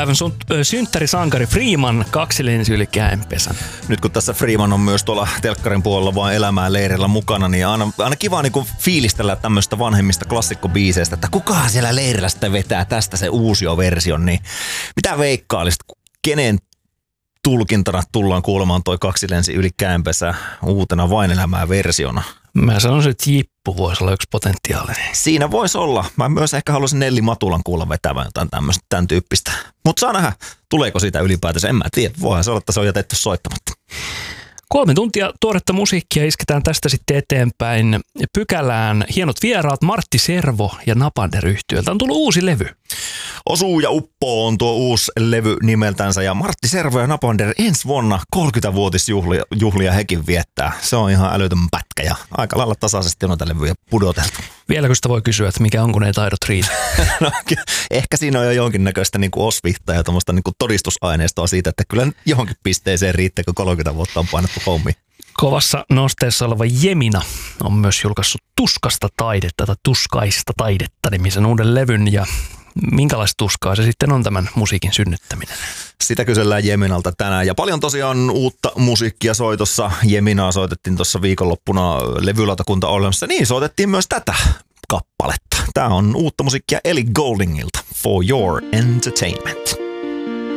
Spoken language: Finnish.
päivän synttärisankari Freeman kaksi lensi yli käenpesän. Nyt kun tässä Freeman on myös tuolla telkkarin puolella vaan elämää leirillä mukana, niin aina kiva niin fiilistellä tämmöistä vanhemmista klassikkobiiseistä, että kukahan siellä leirillä sitten vetää tästä se uusioversion, niin mitä veikkailisit, kenen tulkintana tullaan kuulemaan toi kaksi lensi yli käenpesä uutena vain elämää versiona? Mä sanoisin, että Jippu voisi olla yksi potentiaalinen. Siinä voisi olla. Mä myös ehkä haluaisin Nelli Matulan kuulla vetävän jotain tämmöistä, tämän tyyppistä. Mutta saa nähdä, tuleeko siitä ylipäätänsä. En mä tiedä. Voihan se olla, että se on jätetty soittamatta. 3 tuntia tuoretta musiikkia isketään tästä sitten eteenpäin. Pykälään hienot vieraat Martti Servo ja Napander -yhtyöltä. On tullut uusi levy. Osuu ja uppoo on tuo uusi levy nimeltänsä ja Martti Servo ja Napander ensi vuonna 30-vuotisjuhlia hekin viettää. Se on ihan älytön pätkä ja aika lailla tasaisesti on noita levyjä pudoteltu. Vieläkö sitä voi kysyä, että mikä on, kun ei taidot riitä? No, ehkä siinä on jo jonkinnäköistä niin kuin osviittaa ja tuommoista niin kuin todistusaineistoa siitä, että kyllä johonkin pisteeseen riittää, kun 30 vuotta on painettu hommiin. Kovassa nosteessa oleva Jemina on myös julkaissut Tuskasta taidetta tai Tuskaista taidetta nimisen uuden levyn ja minkälaista tuskaa se sitten on tämän musiikin synnyttäminen? Sitä kysellään Jeminalta tänään ja paljon tosiaan uutta musiikkia soitossa. Jeminaa soitettiin tuossa viikonloppuna levylautakunta olemassa, niin soitettiin myös tätä kappaletta. Tämä on uutta musiikkia Ellie Gouldingilta, For Your Entertainment.